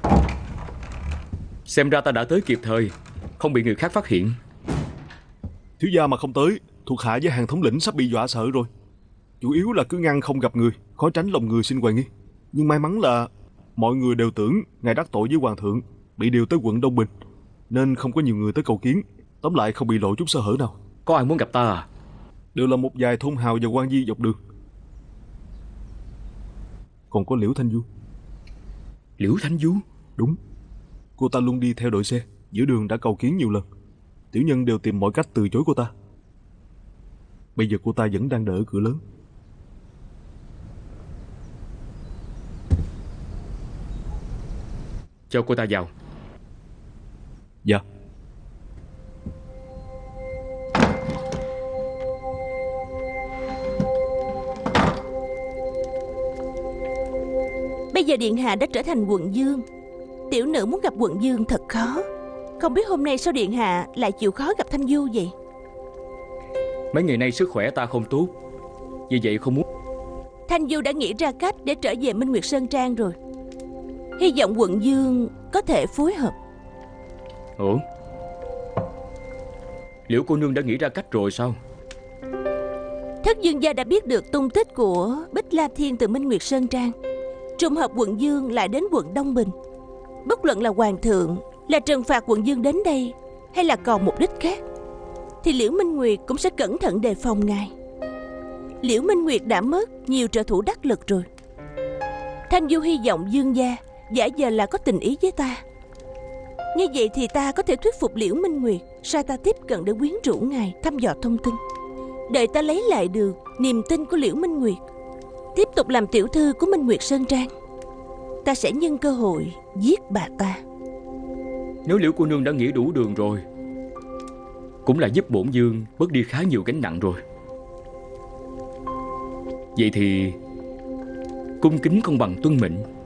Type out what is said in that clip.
Xem ra ta đã tới kịp thời, không bị người khác phát hiện. Thiếu gia mà không tới, thuộc hạ với hàng thống lĩnh sắp bị dọa sợ rồi. Chủ yếu là cứ ngăn không gặp người, khó tránh lòng người xin hoài nghi. Nhưng may mắn là mọi người đều tưởng ngài đắc tội với hoàng thượng, bị điều tới quận Đông Bình, nên không có nhiều người tới cầu kiến. Tóm lại không bị lộ chút sơ hở nào. Có ai muốn gặp ta à? Đều là một vài thôn hào và quan viên dọc đường. Còn có Liễu Thanh Du. Liễu Thanh Du? Đúng. Cô ta luôn đi theo đội xe, giữa đường đã cầu kiến nhiều lần. Tiểu nhân đều tìm mọi cách từ chối cô ta. Bây giờ cô ta vẫn đang đợi ở cửa lớn. Cho cô ta vào. Dạ. Bây giờ điện hạ đã trở thành quận vương. Tiểu nữ muốn gặp quận vương thật khó. Không biết hôm nay sao điện hạ lại chịu khó gặp Thanh Du vậy? Mấy ngày nay sức khỏe ta không tốt, vì vậy không muốn. Thanh Du đã nghĩ ra cách để trở về Minh Nguyệt Sơn Trang rồi. Hy vọng quận vương có thể phối hợp. Ủa? Liễu cô nương đã nghĩ ra cách rồi sao? Thất dương gia đã biết được tung tích của Bích La Thiên từ Minh Nguyệt Sơn Trang. Trùng hợp quận vương lại đến quận Đông Bình. Bất luận là hoàng thượng, là trừng phạt quận vương đến đây, hay là còn mục đích khác, thì Liễu Minh Nguyệt cũng sẽ cẩn thận đề phòng ngài. Liễu Minh Nguyệt đã mất nhiều trợ thủ đắc lực rồi. Thanh Du hy vọng dương gia giả giờ là có tình ý với ta. Như vậy thì ta có thể thuyết phục Liễu Minh Nguyệt sai ta tiếp cận để quyến rũ ngài, thăm dò thông tin. Đợi ta lấy lại được niềm tin của Liễu Minh Nguyệt, tiếp tục làm tiểu thư của Minh Nguyệt Sơn Trang, ta sẽ nhân cơ hội giết bà ta. Nếu Liễu cô nương đã nghĩ đủ đường rồi, cũng là giúp bổn vương bớt đi khá nhiều gánh nặng rồi. Vậy thì cung kính không bằng tuân mệnh.